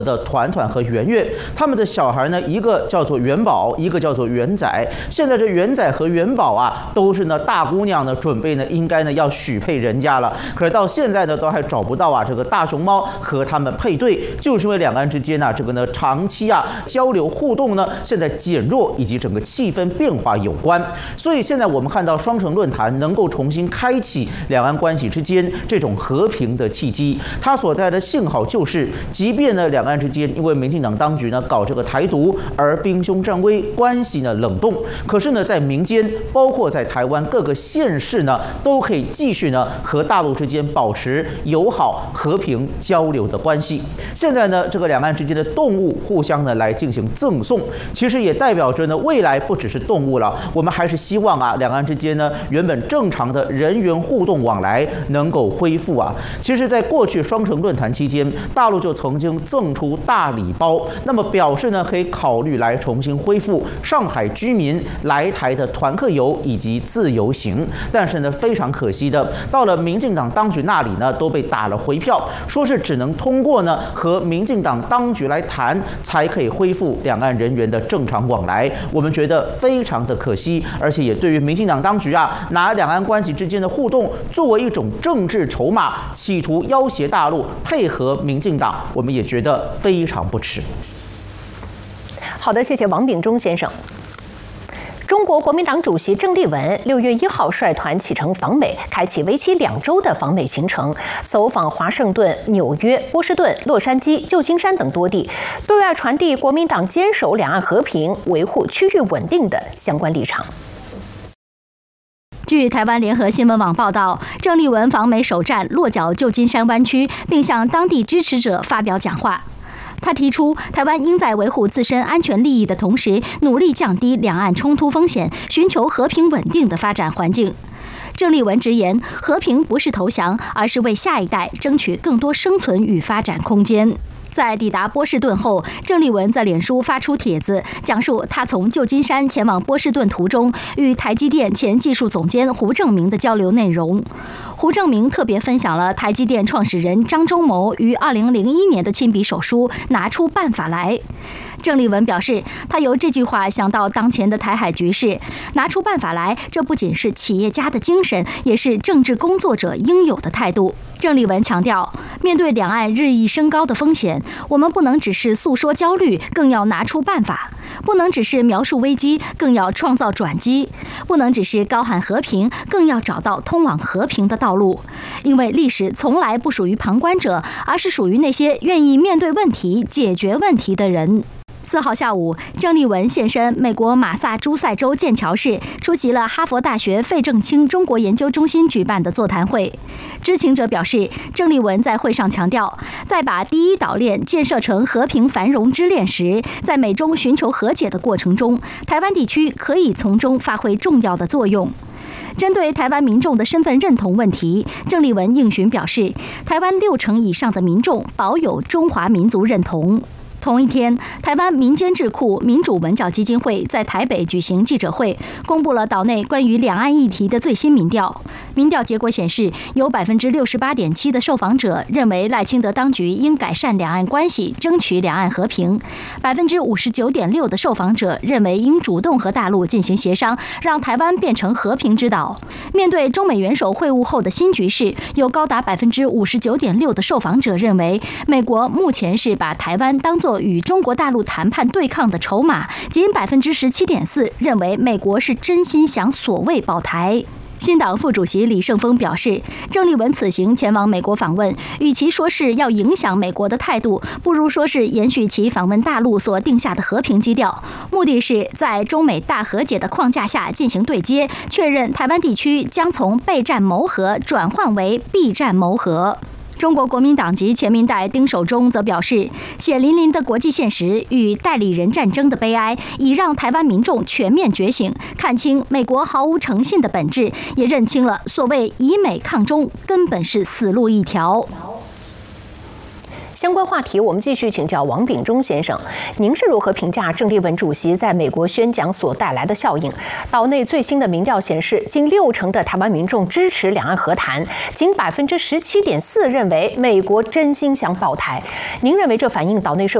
的团团和圆圆，他们的小孩呢，一个叫做元宝，一个叫做元仔。现在这元仔和元宝啊，都是呢大姑娘呢准备呢应该呢要许配人家了，可是到现在呢都还找不到啊这个大熊猫和他们配对，就是因为两岸之间呢这个呢长期啊交流互动呢现在减弱，以及整个气氛变化有关。所以现在我们看到双城论坛能够重新开启两岸关系之间这种和平的契机，它所带来的信号就是，即便呢两岸之间因为民进党当局呢搞这个台独而兵凶战危，关系呢冷冻，可是呢在民间，包括在台湾各个县市呢，都可以继续呢和大陆之间保持友好、和平交流的关系。现在呢，这个两岸之间的动物互相呢来进行赠送，其实也代表着呢未来不只是动物了，我们还是希望啊两岸之间呢原本正常的人员互动往来能够恢复啊。其实，在过去双城论坛期间，大陆就曾经赠出大礼包，那么表示呢可以考虑来重新恢复上海居民来台的团客游以及自由行。但是呢，非常可惜的，到了民进党当局那里呢，都被打了回票，说是只能通过呢和民进党当局来谈，才可以恢复两岸人员的正常往来。我们觉得非常的可惜，而且也对于民进党当局啊，拿两岸关系之间的互动作为一种政治筹码，企图要挟大陆配合民进党，我们也觉得非常不耻。 好的，谢谢王炳忠先生。中国国民党主席郑丽文6月1号率团启程访美，开启为期2周的访美行程，走访华盛顿、纽约、波士顿、洛杉矶、旧金山等多地，对外传递国民党坚守两岸和平、维护区域稳定的相关立场。 据台湾联合新闻网报道，郑丽文访美首站落脚旧金山湾区，并向当地支持者发表讲话。他提出，台湾应在维护自身安全利益的同时，努力降低两岸冲突风险，寻求和平稳定的发展环境。郑丽文直言，和平不是投降，而是为下一代争取更多生存与发展空间。在抵达波士顿后，郑丽文在脸书发出帖子，讲述他从旧金山前往波士顿途中与台积电前技术总监胡正明的交流内容。胡正明特别分享了台积电创始人张忠谋于2001年的亲笔手书《拿出办法来》。郑丽文表示，他由这句话想到当前的台海局势，拿出办法来，这不仅是企业家的精神，也是政治工作者应有的态度。郑丽文强调，面对两岸日益升高的风险，我们不能只是诉说焦虑，更要拿出办法；不能只是描述危机，更要创造转机；不能只是高喊和平，更要找到通往和平的道路。因为历史从来不属于旁观者，而是属于那些愿意面对问题、解决问题的人。4号下午，郑丽文现身美国马萨诸塞州剑桥市，出席了哈佛大学费正清中国研究中心举办的座谈会。知情者表示，郑丽文在会上强调，在把第一岛链建设成和平繁荣之链时，在美中寻求和解的过程中，台湾地区可以从中发挥重要的作用。针对台湾民众的身份认同问题，郑丽文应询表示，台湾60%以上的民众保有中华民族认同。同一天，台湾民间智库民主文教基金会在台北举行记者会，公布了岛内关于两岸议题的最新民调。民调结果显示，有68.7%的受访者认为赖清德当局应改善两岸关系，争取两岸和平；59.6%的受访者认为应主动和大陆进行协商，让台湾变成和平之岛。面对中美元首会晤后的新局势，有高达59.6%的受访者认为，美国目前是把台湾当作与中国大陆谈判对抗的筹码，仅17.4%认为美国是真心想所谓保台。新党副主席李胜峰表示，郑丽文此行前往美国访问，与其说是要影响美国的态度，不如说是延续其访问大陆所定下的和平基调，目的是在中美大和解的框架下进行对接，确认台湾地区将从备战谋和转换为避战谋和。中国国民党籍前民代丁守中则表示，血淋淋的国际现实与代理人战争的悲哀，已让台湾民众全面觉醒，看清美国毫无诚信的本质，也认清了所谓以美抗中根本是死路一条。 相关话题，我们继续请教王炳忠先生，您是如何评价郑丽文主席在美国宣讲所带来的效应？岛内最新的民调显示，近60%的台湾民众支持两岸和谈，仅17.4%认为美国真心想保台。您认为这反映岛内社